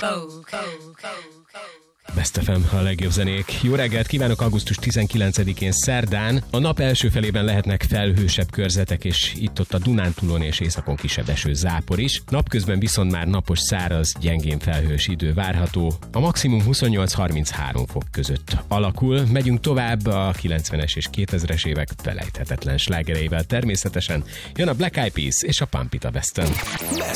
Best FM, a legjobb zenék. Jó reggelt kívánok, augusztus 19-én szerdán. A nap első felében lehetnek felhősebb körzetek, és itt-ott a Dunántúlon és északon kisebb eső, zápor is. Napközben viszont már napos, száraz, gyengén felhős idő várható. A maximum 28-33 fok között alakul. Megyünk tovább a 90-es és 2000-es évek felejthetetlen slágereivel természetesen. Jön a Black Eyed Peas és a Pump It a Western.